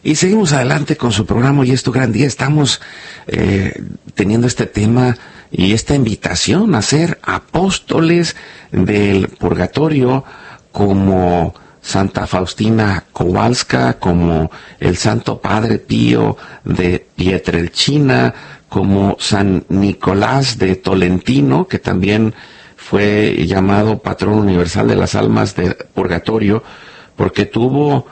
Y seguimos adelante con su programa Hoy es tu gran día. Estamos teniendo este tema y esta invitación a ser apóstoles del purgatorio, como Santa Faustina Kowalska, como el Santo Padre Pío de Pietrelcina, como San Nicolás de Tolentino, que también fue llamado patrón universal de las almas del purgatorio, porque tuvo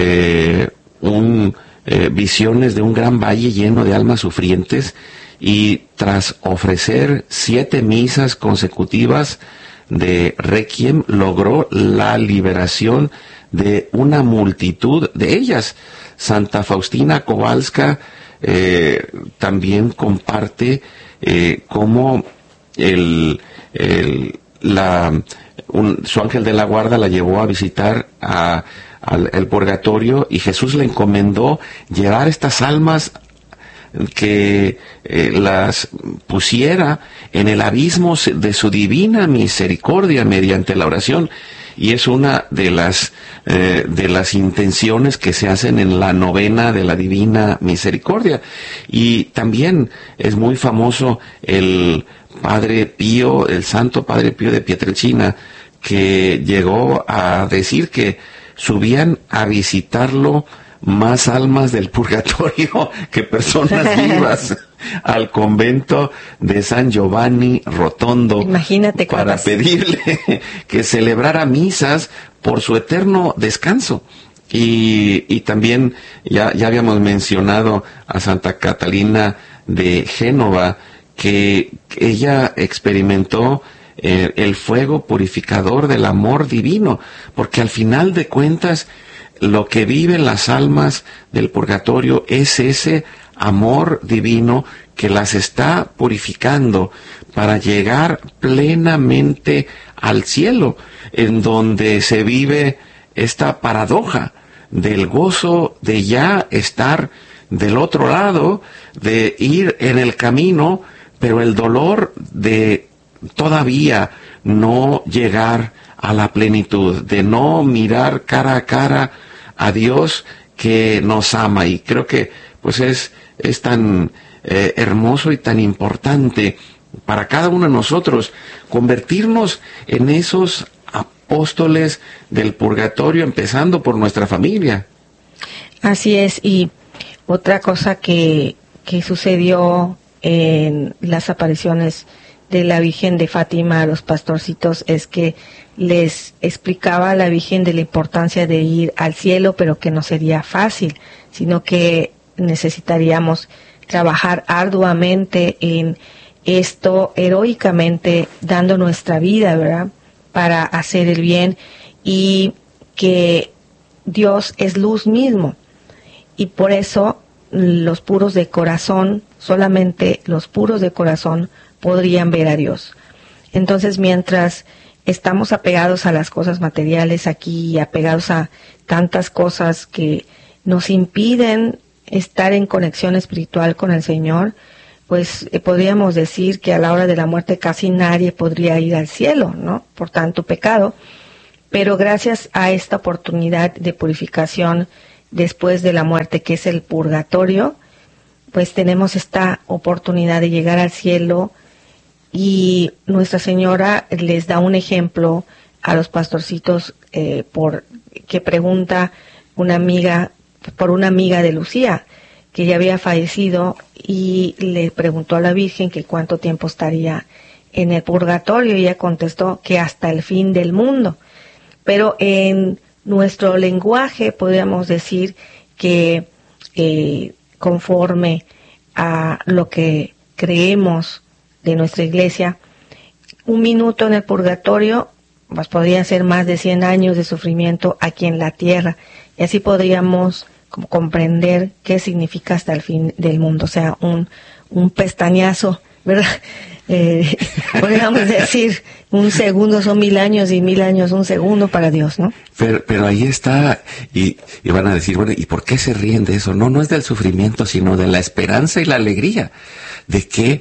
visiones de un gran valle lleno de almas sufrientes, y tras ofrecer 7 misas consecutivas de Requiem, logró la liberación de una multitud de ellas. Santa Faustina Kowalska también comparte cómo su ángel de la guarda la llevó a visitar al purgatorio, y Jesús le encomendó llevar estas almas, que las pusiera en el abismo de su divina misericordia mediante la oración. Y es una de las intenciones que se hacen en la novena de la Divina Misericordia. Y también es muy famoso el Padre Pío, el Santo Padre Pío de Pietrelcina, que llegó a decir que subían a visitarlo más almas del purgatorio que personas vivas al convento de San Giovanni Rotondo. Imagínate para pedirle que celebrara misas por su eterno descanso. Y también ya habíamos mencionado a Santa Catalina de Génova, que ella experimentó el fuego purificador del amor divino, porque al final de cuentas lo que viven las almas del purgatorio es ese amor divino que las está purificando para llegar plenamente al cielo, en donde se vive esta paradoja del gozo de ya estar del otro lado, de ir en el camino, pero el dolor de todavía no llegar a la plenitud, de no mirar cara a cara a Dios que nos ama. Y creo que pues es tan hermoso y tan importante para cada uno de nosotros convertirnos en esos apóstoles del purgatorio, empezando por nuestra familia. Así es. Y otra cosa que sucedió en las apariciones de la Virgen de Fátima a los pastorcitos es que les explicaba a la Virgen de la importancia de ir al cielo, pero que no sería fácil, sino que necesitaríamos trabajar arduamente en esto, heroicamente, dando nuestra vida, ¿verdad?, para hacer el bien, y que Dios es luz mismo, y por eso los puros de corazón, solamente los puros de corazón podrían ver a Dios. Entonces, mientras estamos apegados a las cosas materiales aquí, apegados a tantas cosas que nos impiden estar en conexión espiritual con el Señor, pues podríamos decir que a la hora de la muerte casi nadie podría ir al cielo, ¿no?, por tanto pecado. Pero gracias a esta oportunidad de purificación después de la muerte, que es el purgatorio, pues tenemos esta oportunidad de llegar al cielo. Y Nuestra Señora les da un ejemplo a los pastorcitos, que pregunta por una amiga de Lucía, que ya había fallecido, y le preguntó a la Virgen que cuánto tiempo estaría en el purgatorio, y ella contestó que hasta el fin del mundo. Pero en nuestro lenguaje podríamos decir que conforme a lo que creemos de nuestra iglesia, 1 minuto en el purgatorio pues podría ser más de 100 años de sufrimiento aquí en la tierra, y así podríamos comprender qué significa hasta el fin del mundo. O sea, un pestañazo, ¿verdad? Podríamos decir, 1 segundo son 1000 años, y 1000 años 1 segundo para Dios, ¿no? Pero ahí está, y van a decir, bueno, ¿y por qué se ríen de eso? No es del sufrimiento, sino de la esperanza y la alegría, de que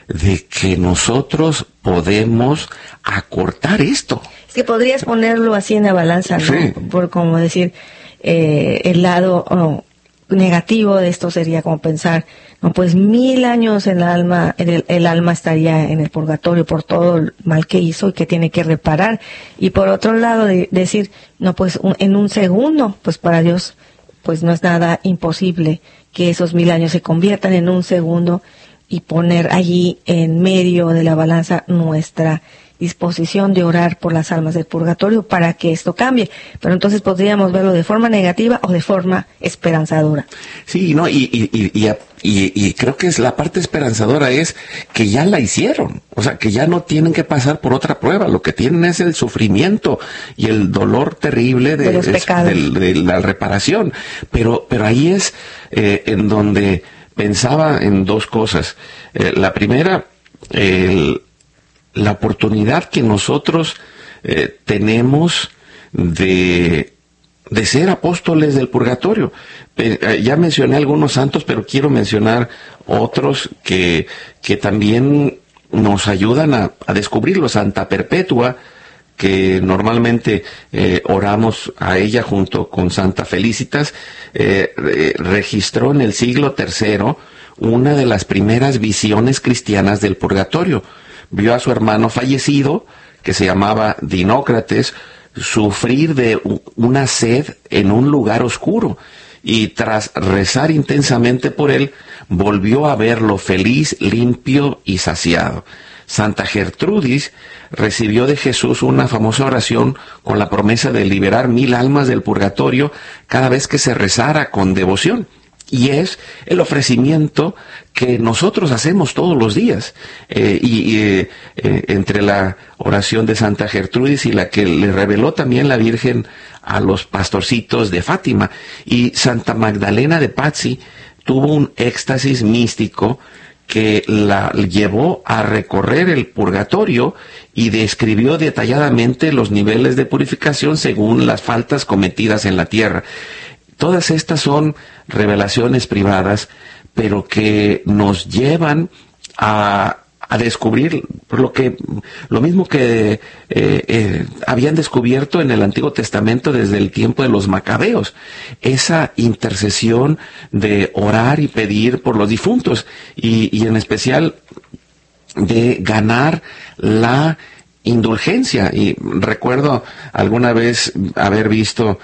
nosotros podemos acortar esto. Es que podrías ponerlo así en la balanza, ¿no? Sí. Por como decir, el lado negativo de esto sería como pensar, no, pues 1000 años el alma estaría en el purgatorio por todo el mal que hizo y que tiene que reparar. Y por otro lado, decir, no, pues en un segundo, pues para Dios, pues no es nada imposible que esos 1000 años se conviertan en un segundo, y poner allí en medio de la balanza nuestra disposición de orar por las almas del purgatorio para que esto cambie. Pero entonces podríamos verlo de forma negativa o de forma esperanzadora. Sí, no, y creo que es la parte esperanzadora es que ya la hicieron, o sea, que ya no tienen que pasar por otra prueba, lo que tienen es el sufrimiento y el dolor terrible de la reparación. Pero ahí es en donde pensaba en dos cosas. La primera, la oportunidad que nosotros tenemos de ser apóstoles del purgatorio. Ya mencioné algunos santos, pero quiero mencionar otros que también nos ayudan a descubrirlo. Santa Perpetua, que normalmente oramos a ella junto con Santa Felicitas, registró en el siglo III una de las primeras visiones cristianas del purgatorio. Vio a su hermano fallecido, que se llamaba Dinócrates, sufrir de una sed en un lugar oscuro, y tras rezar intensamente por él, volvió a verlo feliz, limpio y saciado. Santa Gertrudis recibió de Jesús una famosa oración con la promesa de liberar 1000 almas del purgatorio cada vez que se rezara con devoción. Y es el ofrecimiento que nosotros hacemos todos los días. Entre la oración de Santa Gertrudis y la que le reveló también la Virgen a los pastorcitos de Fátima. Y Santa Magdalena de Pazzi tuvo un éxtasis místico que la llevó a recorrer el purgatorio y describió detalladamente los niveles de purificación según las faltas cometidas en la tierra. Todas estas son revelaciones privadas, pero que nos llevan a descubrir lo mismo que habían descubierto en el Antiguo Testamento desde el tiempo de los Macabeos, esa intercesión de orar y pedir por los difuntos, y en especial de ganar la indulgencia. Y recuerdo alguna vez haber visto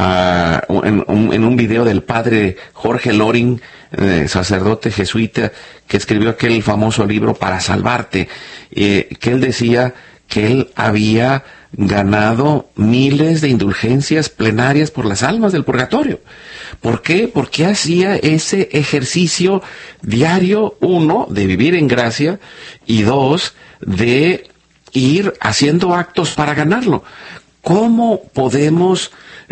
en un video del padre Jorge Loring, sacerdote jesuita, que escribió aquel famoso libro Para Salvarte, que él decía que él había ganado miles de indulgencias plenarias por las almas del purgatorio. ¿Por qué? Porque hacía ese ejercicio diario, 1, de vivir en gracia, y 2, de ir haciendo actos para ganarlo. ¿Cómo podemos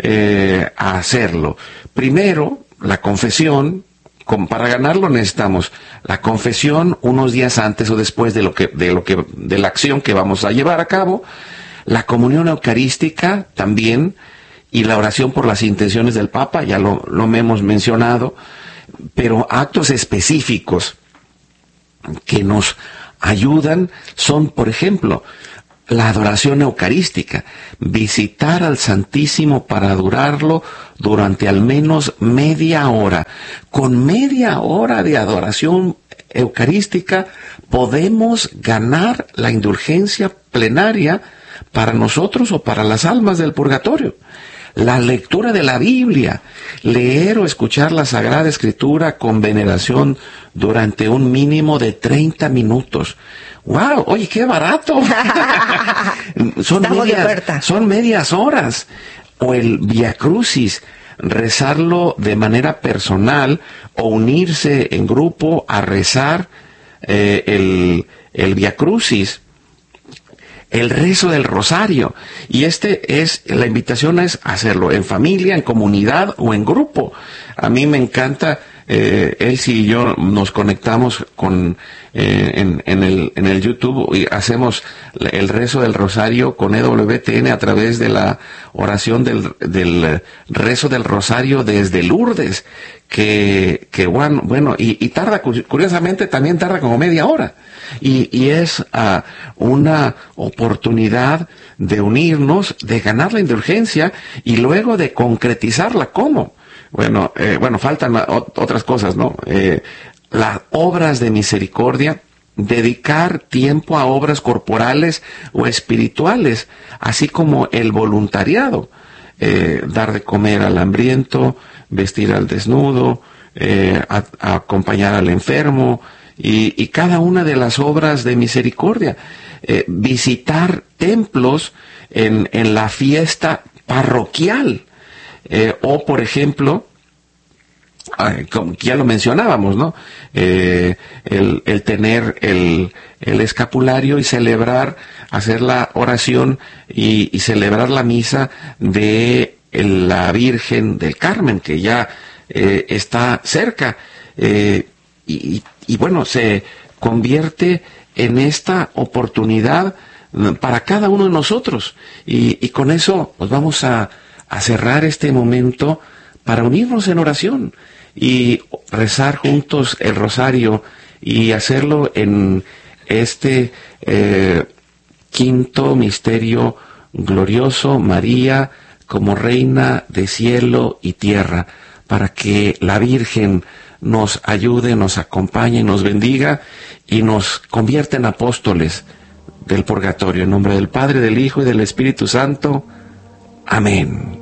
hacerlo? Primero, la confesión. Para ganarlo necesitamos la confesión unos días antes o después de la acción que vamos a llevar a cabo, la comunión eucarística también, y la oración por las intenciones del Papa, ya lo hemos mencionado, pero actos específicos que nos ayudan son, por ejemplo, la adoración eucarística, visitar al Santísimo para adorarlo durante al menos media hora. Con media hora de adoración eucarística podemos ganar la indulgencia plenaria para nosotros o para las almas del purgatorio. La lectura de la Biblia, leer o escuchar la Sagrada Escritura con veneración durante un mínimo de 30 minutos. ¡Wow! ¡Oye, qué barato! Son medias horas. O el Via Crucis, rezarlo de manera personal o unirse en grupo a rezar el Via Crucis. El rezo del rosario, y la invitación es hacerlo en familia, en comunidad o en grupo. A mí me encanta, Elsie y yo nos conectamos en el YouTube y hacemos el rezo del rosario con EWTN a través de la oración del rezo del rosario desde Lourdes, que bueno, y tarda, curiosamente también tarda como media hora. Y es una oportunidad de unirnos, de ganar la indulgencia y luego de concretizarla. ¿Cómo? Faltan otras cosas, ¿no? Las obras de misericordia, dedicar tiempo a obras corporales o espirituales, así como el voluntariado, dar de comer al hambriento, vestir al desnudo, acompañar al enfermo, y cada una de las obras de misericordia, visitar templos en la fiesta parroquial, o por ejemplo, como ya lo mencionábamos, ¿no? El tener el escapulario y celebrar, hacer la oración y celebrar la misa de la Virgen del Carmen, que ya está cerca, y bueno, se convierte en esta oportunidad para cada uno de nosotros, y con eso pues vamos a cerrar este momento para unirnos en oración y rezar juntos el rosario y hacerlo en este quinto misterio glorioso, María como Reina de cielo y tierra, para que la Virgen nos ayude, nos acompañe, nos bendiga y nos convierta en apóstoles del purgatorio. En nombre del Padre, del Hijo y del Espíritu Santo. Amén.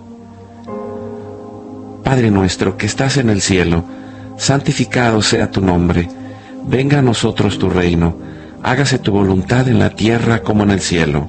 Padre nuestro que estás en el cielo, santificado sea tu nombre. Venga a nosotros tu reino. Hágase tu voluntad en la tierra como en el cielo.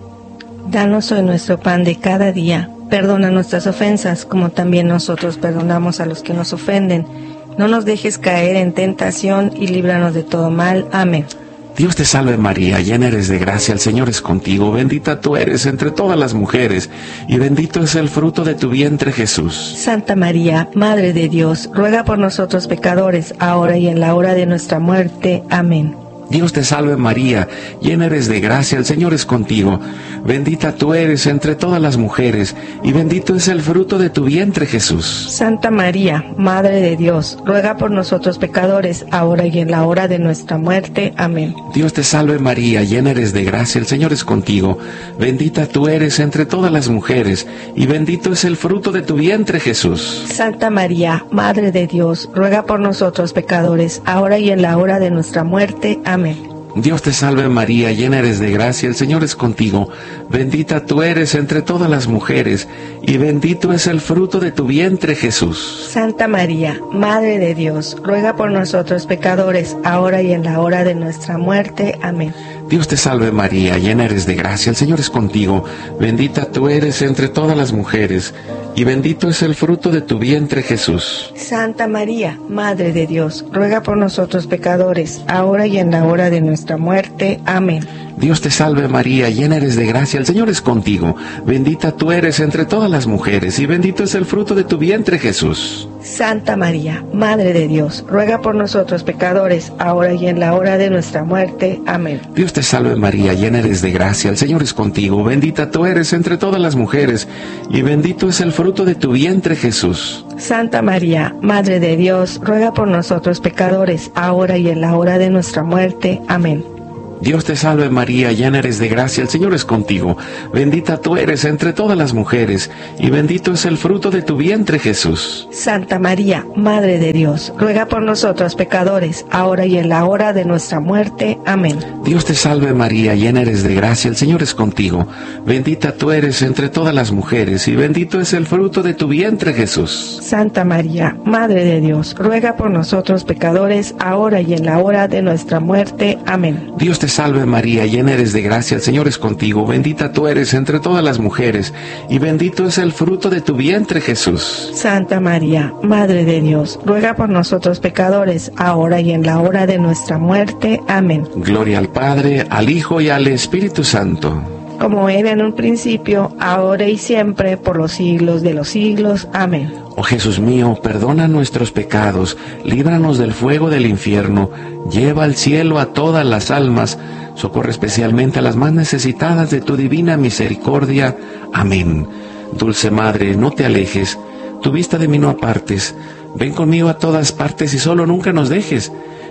Danos hoy nuestro pan de cada día. Perdona nuestras ofensas, como también nosotros perdonamos a los que nos ofenden. No nos dejes caer en tentación y líbranos de todo mal. Amén. Dios te salve María, llena eres de gracia, el Señor es contigo, bendita tú eres entre todas las mujeres, y bendito es el fruto de tu vientre Jesús. Santa María, Madre de Dios, ruega por nosotros pecadores, ahora y en la hora de nuestra muerte. Amén. Dios te salve María, llena eres de gracia, el Señor es contigo, bendita tú eres entre todas las mujeres, y bendito es el fruto de tu vientre Jesús. Santa María, Madre de Dios, ruega por nosotros pecadores, ahora y en la hora de nuestra muerte. Amén. Dios te salve María, llena eres de gracia, el Señor es contigo, bendita tú eres entre todas las mujeres, y bendito es el fruto de tu vientre Jesús. Santa María, Madre de Dios, ruega por nosotros pecadores, ahora y en la hora de nuestra muerte. Amén. Dios te salve María, llena eres de gracia, el Señor es contigo, bendita tú eres entre todas las mujeres, y bendito es el fruto de tu vientre Jesús. Santa María, Madre de Dios, ruega por nosotros pecadores, ahora y en la hora de nuestra muerte. Amén. Dios te salve María, llena eres de gracia, el Señor es contigo, bendita tú eres entre todas las mujeres, y bendito es el fruto de tu vientre Jesús. Santa María, Madre de Dios, ruega por nosotros pecadores, ahora y en la hora de nuestra muerte. Amén. Dios te salve María, llena eres de gracia, el Señor es contigo, bendita tú eres entre todas las mujeres, y bendito es el fruto de tu vientre Jesús. Santa María, Madre de Dios, ruega por nosotros pecadores, ahora y en la hora de nuestra muerte. Amén. Dios te salve María, llena eres de gracia, el Señor es contigo, bendita tú eres entre todas las mujeres, y bendito es el fruto de tu vientre Jesús. Santa María, Madre de Dios, ruega por nosotros pecadores, ahora y en la hora de nuestra muerte. Amén. Dios te salve María, llena eres de gracia, el Señor es contigo, bendita tú eres entre todas las mujeres, y bendito es el fruto de tu vientre Jesús. Santa María, Madre de Dios, ruega por nosotros pecadores, ahora y en la hora de nuestra muerte. Amén. Dios te salve María, llena eres de gracia, el Señor es contigo, bendita tú eres entre todas las mujeres, y bendito es el fruto de tu vientre Jesús. Santa María, Madre de Dios, ruega por nosotros pecadores, ahora y en la hora de nuestra muerte. Amén. Dios te salve María, llena eres de gracia, el Señor es contigo, bendita tú eres entre todas las mujeres, y bendito es el fruto de tu vientre Jesús. Santa María, Madre de Dios, ruega por nosotros pecadores, ahora y en la hora de nuestra muerte. Amén. Gloria al Padre, al Hijo y al Espíritu Santo. Como era en un principio, ahora y siempre, por los siglos de los siglos. Amén. Oh Jesús mío, perdona nuestros pecados, líbranos del fuego del infierno, lleva al cielo a todas las almas, socorre especialmente a las más necesitadas de tu divina misericordia. Amén. Dulce Madre, no te alejes, tu vista de mí no apartes, ven conmigo a todas partes y solo nunca nos dejes.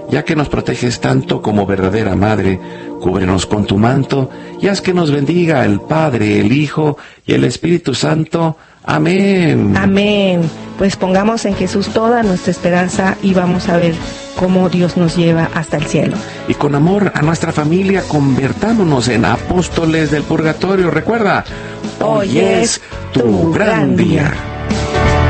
ya que nos proteges tanto como verdadera madre, cúbrenos con tu manto y haz que nos bendiga el Padre, el Hijo y el Espíritu Santo. Amén. Amén. Pues pongamos en Jesús toda nuestra esperanza y vamos a ver cómo Dios nos lleva hasta el cielo. Y con amor a nuestra familia, convertámonos en apóstoles del purgatorio. Recuerda, hoy es tu gran día.